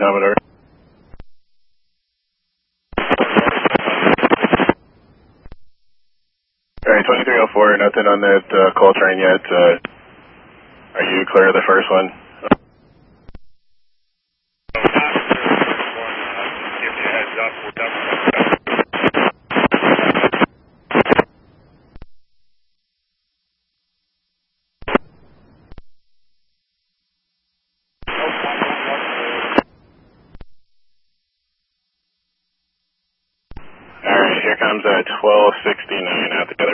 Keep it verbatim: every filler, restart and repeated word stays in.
Commodore. Alright, twenty-three oh four, nothing on that uh, call train yet. Uh, are you clear of the first one? Alright, here comes uh, twelve sixty-nine out together.